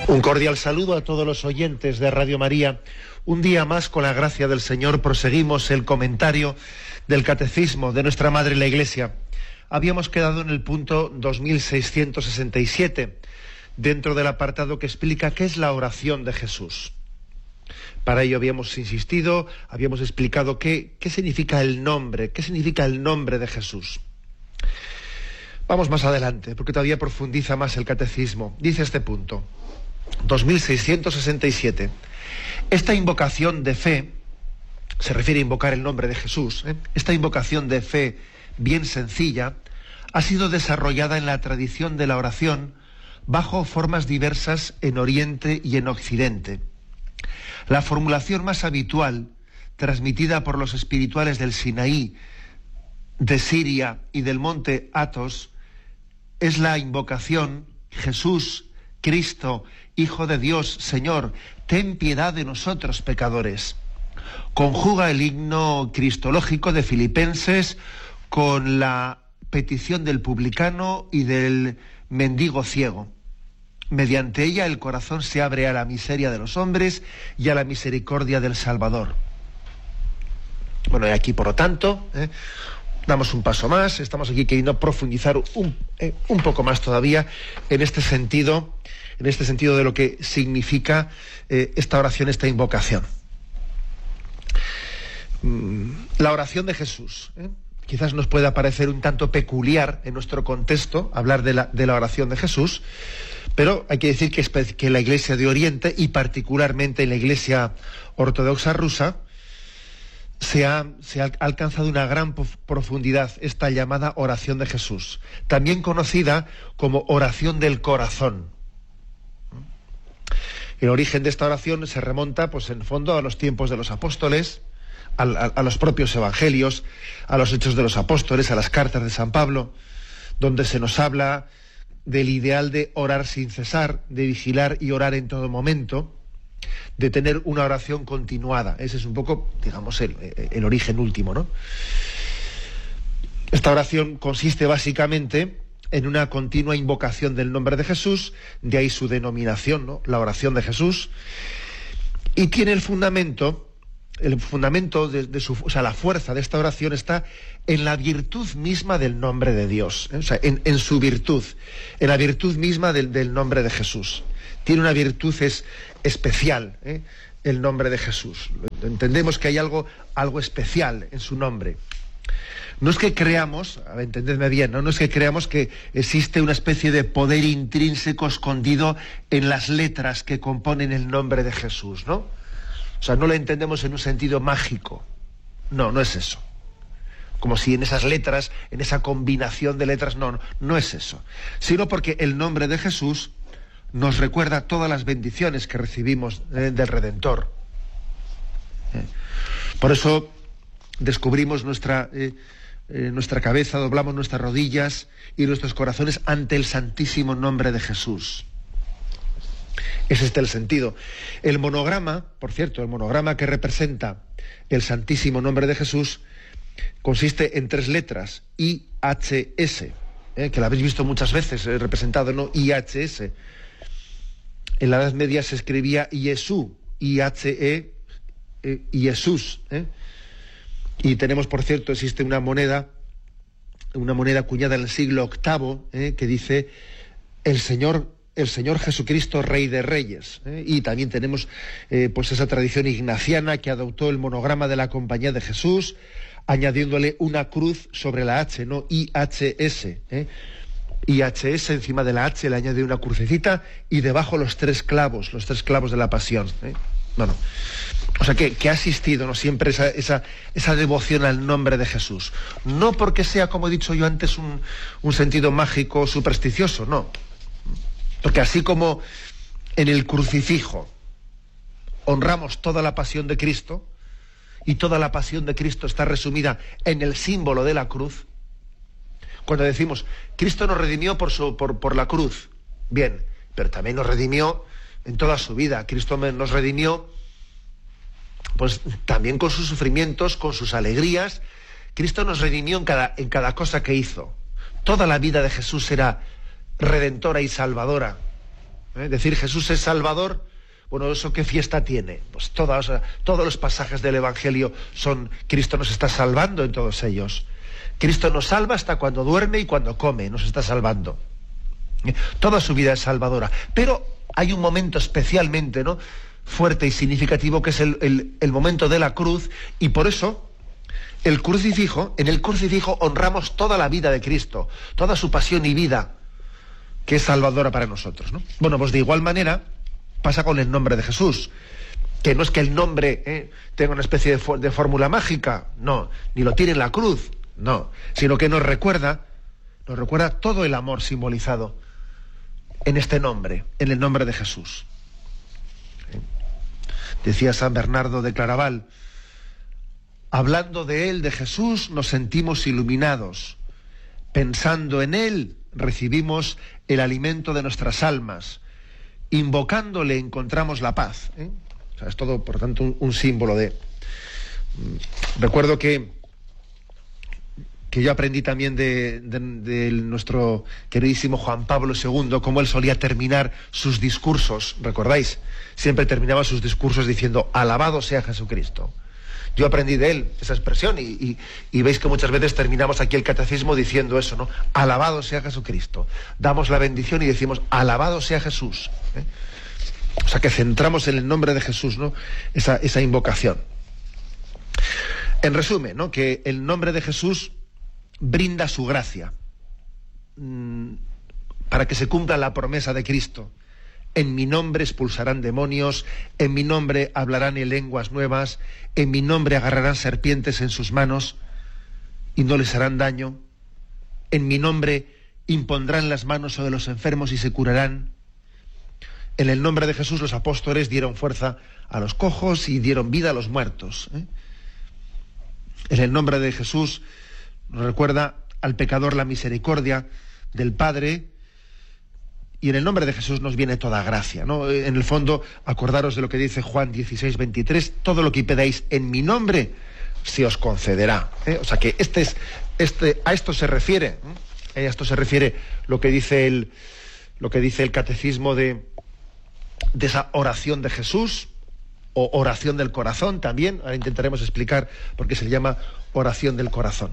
Un cordial saludo a todos los oyentes de Radio María. Un día más, con la gracia del Señor, proseguimos el comentario del Catecismo de nuestra Madre la Iglesia. Habíamos quedado en el punto 2667, dentro del apartado que explica qué es la oración de Jesús. Para ello habíamos insistido, habíamos explicado qué significa el nombre, qué significa el nombre de Jesús. Vamos más adelante, porque todavía profundiza más el Catecismo. Dice este punto, 2667. Esta invocación de fe, se refiere a invocar el nombre de Jesús, esta invocación de fe bien sencilla, ha sido desarrollada en la tradición de la oración bajo formas diversas en Oriente y en Occidente. La formulación más habitual, transmitida por los espirituales del Sinaí, de Siria y del monte Athos, es la invocación: Jesús, Cristo, Hijo de Dios, Señor, ten piedad de nosotros pecadores. Conjuga el himno cristológico de Filipenses con la petición del publicano y del mendigo ciego. Mediante ella el corazón se abre a la miseria de los hombres y a la misericordia del Salvador. Bueno, y aquí, por lo tanto, damos un paso más. Estamos aquí queriendo profundizar un poco más todavía en este sentido de lo que significa esta oración, esta invocación. La oración de Jesús. Quizás nos pueda parecer un tanto peculiar en nuestro contexto hablar de la oración de Jesús, pero hay que decir que la Iglesia de Oriente, y particularmente en la Iglesia ortodoxa rusa, se ha alcanzado una gran profundidad esta llamada oración de Jesús, también conocida como oración del corazón. El origen de esta oración se remonta, pues en fondo, a los tiempos de los apóstoles, a los propios evangelios, a los hechos de los apóstoles, a las cartas de San Pablo, donde se nos habla del ideal de orar sin cesar, de vigilar y orar en todo momento, de tener una oración continuada. Ese es un poco, digamos, el origen último, ¿no? Esta oración consiste básicamente en una continua invocación del nombre de Jesús, de ahí su denominación, ¿no? La oración de Jesús, y tiene el fundamento de su, o sea, la fuerza de esta oración está en la virtud misma del nombre de Dios, o sea, en su virtud, en la virtud misma del nombre de Jesús. Tiene una virtud especial, el nombre de Jesús. Entendemos que hay algo especial en su nombre. No es que creamos, entendedme bien, no es que creamos que existe una especie de poder intrínseco escondido en las letras que componen el nombre de Jesús, ¿no? O sea, no lo entendemos en un sentido mágico. No es eso. Como si en esas letras, en esa combinación de letras, no es eso. Sino porque el nombre de Jesús nos recuerda todas las bendiciones que recibimos del Redentor. Por eso descubrimos nuestra cabeza, doblamos nuestras rodillas y nuestros corazones ante el santísimo nombre de Jesús. Es este el sentido. El monograma, por cierto, el monograma que representa el santísimo nombre de Jesús consiste en 3 letras, IHS, que la habéis visto muchas veces representado, ¿no? IHS. En la Edad Media se escribía Jesús, IHE, Jesús. Y tenemos, por cierto, existe una moneda acuñada en el siglo VIII, que dice el Señor Jesucristo, Rey de Reyes. Y también tenemos pues esa tradición ignaciana que adoptó el monograma de la Compañía de Jesús, añadiéndole una cruz sobre la H, ¿no? IHS. IHS, encima de la H le añade una crucecita y debajo los 3 clavos de la pasión. Bueno, o sea que ha existido, ¿no?, siempre esa devoción al nombre de Jesús. No porque sea, como he dicho yo antes, un sentido mágico supersticioso, no. Porque así como en el crucifijo honramos toda la pasión de Cristo, y toda la pasión de Cristo está resumida en el símbolo de la cruz, cuando decimos, Cristo nos redimió por la cruz, bien, pero también nos redimió en toda su vida. Cristo nos redimió pues también con sus sufrimientos, con sus alegrías. Cristo nos redimió en cada cosa que hizo. Toda la vida de Jesús era redentora y salvadora. Decir Jesús es Salvador, bueno, ¿eso qué fiesta tiene? Pues todos los pasajes del Evangelio son Cristo nos está salvando en todos ellos. Cristo nos salva hasta cuando duerme y cuando come, nos está salvando. Toda su vida es salvadora. Pero hay un momento especialmente, ¿no?, fuerte y significativo, que es el momento de la cruz, y por eso en el crucifijo honramos toda la vida de Cristo, toda su pasión y vida, que es salvadora para nosotros, ¿no? Bueno, pues de igual manera pasa con el nombre de Jesús, que no es que el nombre tenga una especie de fórmula mágica, no, ni lo tiene en la cruz, no, sino que nos recuerda todo el amor simbolizado en este nombre, en el nombre de Jesús. Decía San Bernardo de Claraval: hablando de él, de Jesús, nos sentimos iluminados. Pensando en él, recibimos el alimento de nuestras almas. Invocándole, encontramos la paz. O sea, es todo, por tanto, un símbolo de... Recuerdo que yo aprendí también de nuestro queridísimo Juan Pablo II, cómo él solía terminar sus discursos, ¿recordáis? Siempre terminaba sus discursos diciendo: alabado sea Jesucristo. Yo aprendí de él esa expresión y veis que muchas veces terminamos aquí el catecismo diciendo eso, ¿no? Alabado sea Jesucristo. Damos la bendición y decimos: alabado sea Jesús. O sea, que centramos en el nombre de Jesús, ¿no?, esa invocación. En resumen, ¿no?, que el nombre de Jesús brinda su gracia para que se cumpla la promesa de Cristo. En mi nombre expulsarán demonios, en mi nombre hablarán en lenguas nuevas, en mi nombre agarrarán serpientes en sus manos y no les harán daño, en mi nombre impondrán las manos sobre los enfermos y se curarán. En el nombre de Jesús los apóstoles dieron fuerza a los cojos y dieron vida a los muertos. En el nombre de Jesús nos recuerda al pecador la misericordia del Padre, y en el nombre de Jesús nos viene toda gracia, ¿no? En el fondo, acordaros de lo que dice Juan 16:23: todo lo que pidáis en mi nombre se os concederá. O sea que a esto se refiere, lo que dice el catecismo de esa oración de Jesús, o oración del corazón también. Ahora intentaremos explicar por qué se llama oración del corazón.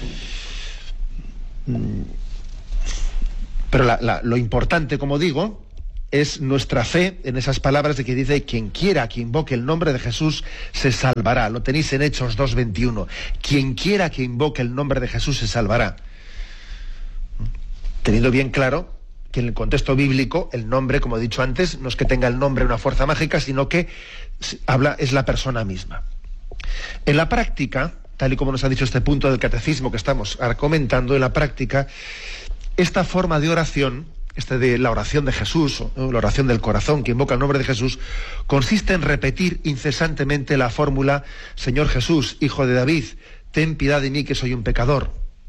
Pero lo importante, como digo, es nuestra fe en esas palabras de que dice: quien quiera que invoque el nombre de Jesús se salvará. Lo tenéis en Hechos 2:21. Quien quiera que invoque el nombre de Jesús se salvará. Teniendo bien claro que en el contexto bíblico el nombre, como he dicho antes, no es que tenga el nombre una fuerza mágica, sino que es la persona misma. En la práctica, tal y como nos ha dicho este punto del catecismo que estamos ahora comentando, en la práctica, esta forma de oración, de la oración de Jesús, ¿no?, la oración del corazón que invoca el nombre de Jesús, consiste en repetir incesantemente la fórmula: Señor Jesús, Hijo de David, ten piedad de mí que soy un pecador.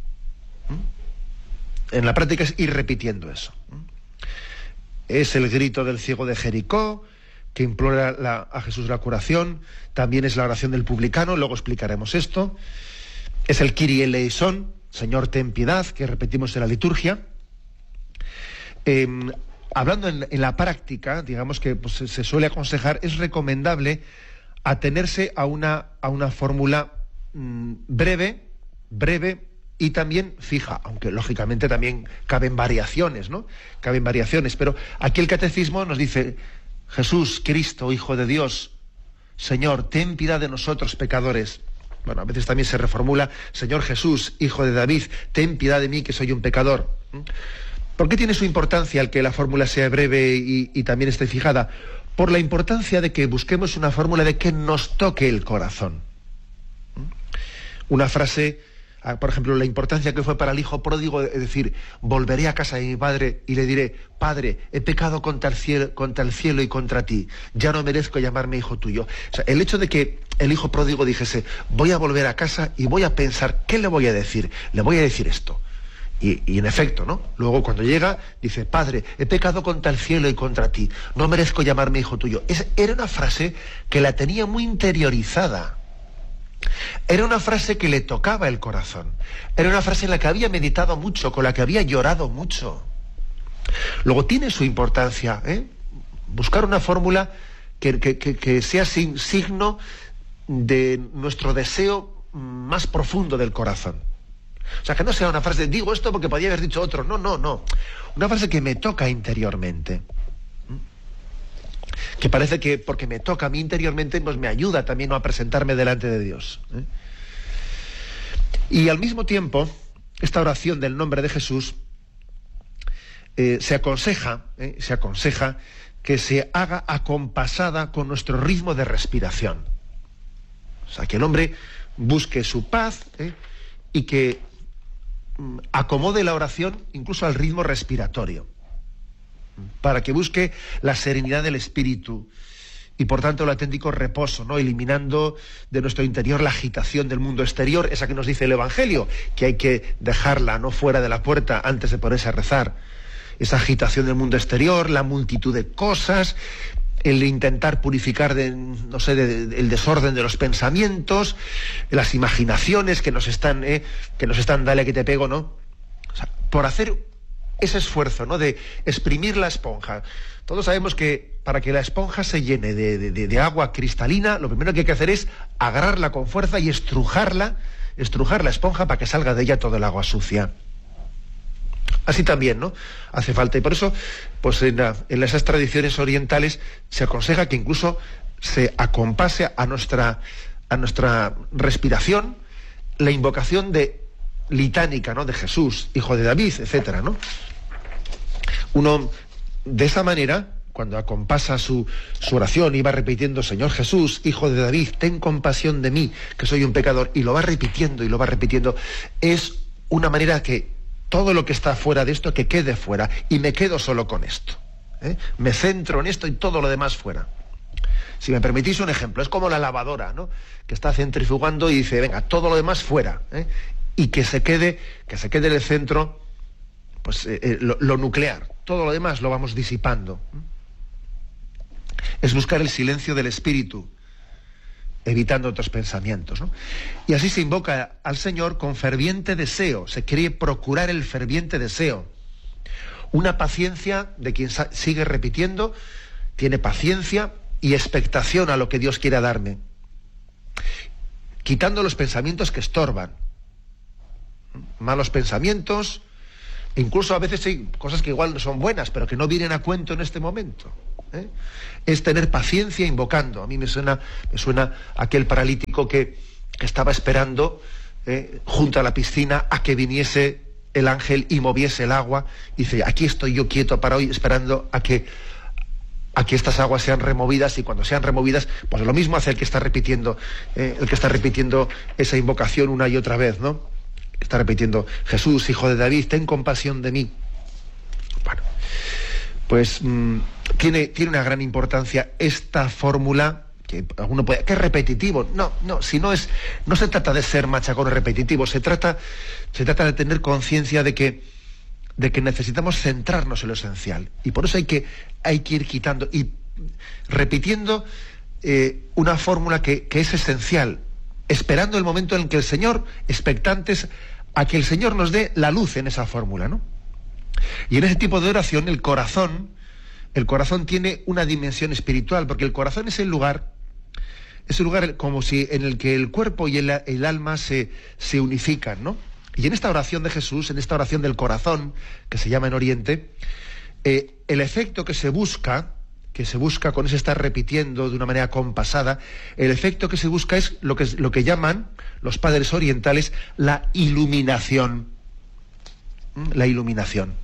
En la práctica es ir repitiendo eso. Es el grito del ciego de Jericó, que implora a Jesús la curación. También es la oración del publicano, luego explicaremos esto. Es el Kyrie eleison, Señor ten piedad, que repetimos en la liturgia. Hablando en la práctica, digamos que pues, se suele aconsejar, es recomendable atenerse a una fórmula breve y también fija, aunque lógicamente también caben variaciones, ¿no? Caben variaciones, pero aquí el catecismo nos dice: Jesús, Cristo, Hijo de Dios, Señor, ten piedad de nosotros pecadores. Bueno, a veces también se reformula: Señor Jesús, Hijo de David, ten piedad de mí que soy un pecador. ¿Por qué tiene su importancia el que la fórmula sea breve y también esté fijada? Por la importancia de que busquemos una fórmula de que nos toque el corazón. Una frase, por ejemplo, la importancia que fue para el hijo pródigo, es decir: volveré a casa de mi padre y le diré: Padre, he pecado contra el cielo y contra ti, ya no merezco llamarme hijo tuyo. O sea, el hecho de que el hijo pródigo dijese: voy a volver a casa y voy a pensar, ¿qué le voy a decir? Le voy a decir esto. Y en efecto, ¿no? Luego cuando llega, dice: Padre, he pecado contra el cielo y contra ti, no merezco llamarme hijo tuyo. Era una frase que la tenía muy interiorizada. Era una frase que le tocaba el corazón. Era una frase en la que había meditado mucho, con la que había llorado mucho. Luego tiene su importancia, Buscar una fórmula que sea signo de nuestro deseo más profundo del corazón. O sea, que no sea una frase, digo esto porque podía haber dicho otro. No. Una frase que me toca interiormente. Que parece que porque me toca a mí interiormente, pues me ayuda también a presentarme delante de Dios. Y al mismo tiempo, esta oración del nombre de Jesús se aconseja que se haga acompasada con nuestro ritmo de respiración. O sea, que el hombre busque su paz y que acomode la oración incluso al ritmo respiratorio, para que busque la serenidad del espíritu y por tanto el auténtico reposo, ¿no? Eliminando de nuestro interior la agitación del mundo exterior, esa que nos dice el Evangelio, que hay que dejarla no fuera de la puerta antes de ponerse a rezar. Esa agitación del mundo exterior, la multitud de cosas, el intentar purificar el desorden de los pensamientos, las imaginaciones que nos están dale que te pego, ¿no? O sea, por hacer ese esfuerzo, ¿no? De exprimir la esponja. Todos sabemos que para que la esponja se llene de agua cristalina, lo primero que hay que hacer es agarrarla con fuerza y estrujar la esponja para que salga de ella todo el agua sucia. Así también, ¿no? Hace falta. Y por eso, pues en esas tradiciones orientales se aconseja que incluso se acompase a nuestra respiración la invocación litánica, ¿no? De Jesús, hijo de David, etcétera, ¿no? Uno, de esa manera, cuando acompasa su oración y va repitiendo, Señor Jesús, hijo de David, ten compasión de mí, que soy un pecador, y lo va repitiendo, es una manera que todo lo que está fuera de esto, que quede fuera, y me quedo solo con esto. Me centro en esto y todo lo demás fuera. Si me permitís un ejemplo, es como la lavadora, ¿no? Que está centrifugando y dice, venga, todo lo demás fuera, y que se quede en el centro, pues lo nuclear. Todo lo demás lo vamos disipando. Es buscar el silencio del espíritu, evitando otros pensamientos, ¿no? Y así se invoca al Señor con ferviente deseo, se quiere procurar el ferviente deseo. Una paciencia de quien sigue repitiendo, tiene paciencia y expectación a lo que Dios quiera darme, quitando los pensamientos que estorban, malos pensamientos, incluso a veces hay cosas que igual no son buenas, pero que no vienen a cuento en este momento. Es tener paciencia invocando. A mí me suena aquel paralítico que estaba esperando junto a la piscina a que viniese el ángel y moviese el agua. Y dice, aquí estoy yo quieto para hoy, esperando a que estas aguas sean removidas, y cuando sean removidas, pues lo mismo hace el que está repitiendo esa invocación una y otra vez, ¿no? Que está repitiendo, Jesús, hijo de David, ten compasión de mí. Bueno, pues tiene una gran importancia esta fórmula, que alguno puede, que es repetitivo. No, si no se trata de ser machacón repetitivo, se trata de tener conciencia de que necesitamos centrarnos en lo esencial. Y por eso hay que ir quitando y repitiendo una fórmula que es esencial, esperando el momento en el que el Señor, expectantes a que el Señor nos dé la luz en esa fórmula, ¿no? Y en ese tipo de oración el corazón tiene una dimensión espiritual, porque el corazón es el lugar como si en el que el cuerpo y el alma se unifican, ¿no? Y en esta oración de Jesús, en esta oración del corazón, que se llama en Oriente, el efecto que se busca con ese estar repitiendo de una manera compasada, el efecto que se busca es lo que llaman los padres orientales la iluminación. La iluminación.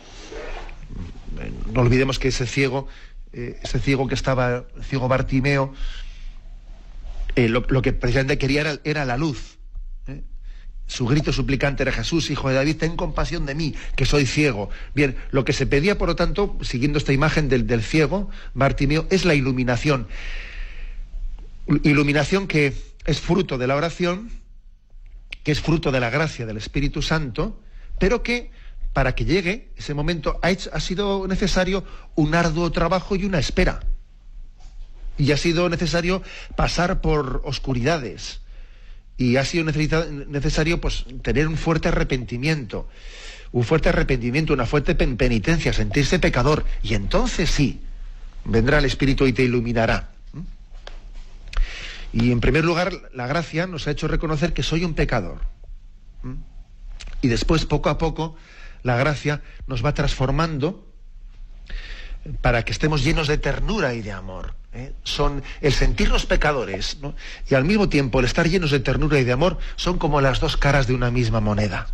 No olvidemos que ese ciego que estaba, ciego Bartimeo, lo que precisamente quería era la luz. Su grito suplicante era, Jesús, hijo de David, ten compasión de mí, que soy ciego. Bien, lo que se pedía, por lo tanto, siguiendo esta imagen del ciego, Bartimeo, es la iluminación. Iluminación que es fruto de la oración, que es fruto de la gracia del Espíritu Santo, pero que, para que llegue ese momento, ha sido necesario un arduo trabajo y una espera. Y ha sido necesario pasar por oscuridades. Y ha sido necesario pues tener un fuerte arrepentimiento, una fuerte penitencia, sentirse pecador. Y entonces sí, Vendrá el Espíritu y te iluminará. Y en primer lugar, la gracia nos ha hecho reconocer que soy un pecador. Y después, poco a poco, la gracia nos va transformando para que estemos llenos de ternura y de amor. Son el sentirnos pecadores, ¿no? Y al mismo tiempo el estar llenos de ternura y de amor son como las dos caras de una misma moneda.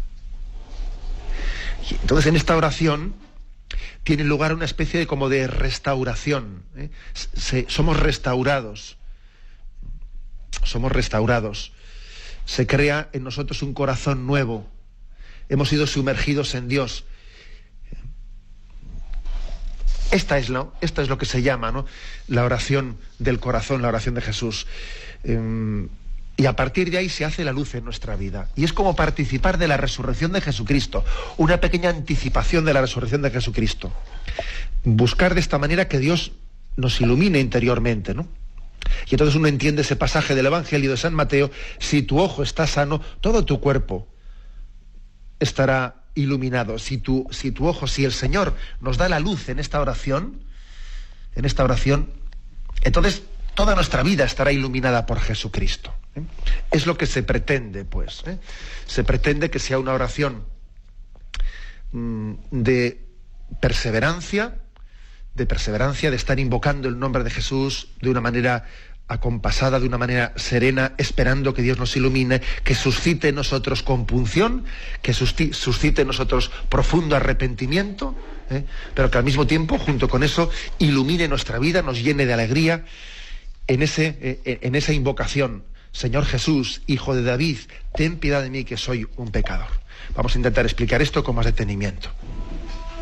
Y entonces en esta oración tiene lugar una especie de como de restauración. Somos restaurados. Somos restaurados. Se crea en nosotros un corazón nuevo. Hemos sido sumergidos en Dios. Esta es lo que se llama, ¿no?, la oración del corazón, la oración de Jesús. Y a partir de ahí se hace la luz en nuestra vida. Y es como participar de la resurrección de Jesucristo, una pequeña anticipación de la resurrección de Jesucristo. Buscar de esta manera que Dios nos ilumine interiormente, ¿no? Y entonces uno entiende ese pasaje del Evangelio de San Mateo: si tu ojo está sano, todo tu cuerpo estará iluminado. Si el Señor nos da la luz en esta oración, entonces toda nuestra vida estará iluminada por Jesucristo. Es lo que se pretende, pues. Se pretende que sea una oración de perseverancia, de estar invocando el nombre de Jesús de una manera acompasada, de una manera serena, esperando que Dios nos ilumine, que suscite en nosotros compunción, que suscite en nosotros profundo arrepentimiento, pero que al mismo tiempo, junto con eso, ilumine nuestra vida, nos llene de alegría en esa invocación: Señor Jesús, Hijo de David, ten piedad de mí que soy un pecador. Vamos a intentar explicar esto con más detenimiento.